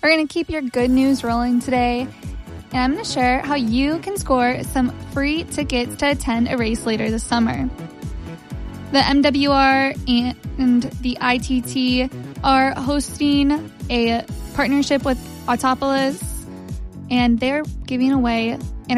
We're going to keep your good news rolling today, and I'm going to share how you can score some free tickets to attend a race later this summer. The MWR and the ITT are hosting a partnership with Autopolis, and they're giving away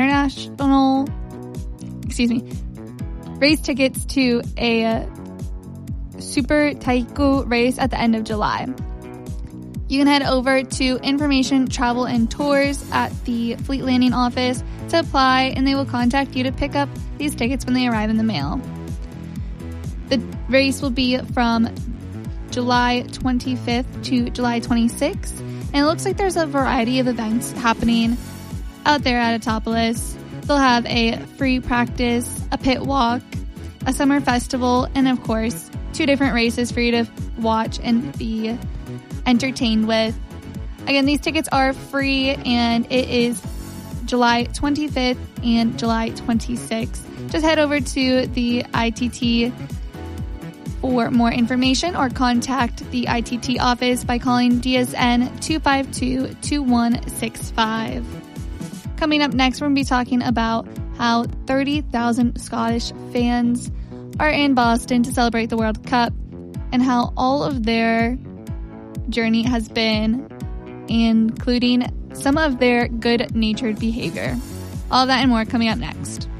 race tickets to a Super Taiko race at the end of July. You can head over to Information, Travel, and Tours at the Fleet Landing office to apply, and they will contact you to pick up these tickets when they arrive in the mail. The race will be from July 25th to July 26th, and it looks like there's a variety of events happening out there at Autopolis. They'll have a free practice, a pit walk, a summer festival, and of course, 2 different races for you to watch and be entertained with. Again, these tickets are free, and it is July 25th and July 26th. Just head over to the ITT for more information or contact the ITT office by calling DSN 252-2165. Coming up next, we're going to be talking about how 30,000 Scottish fans are in Boston to celebrate the World Cup and how all of their journey has been, including some of their good-natured behavior. All that and more coming up next.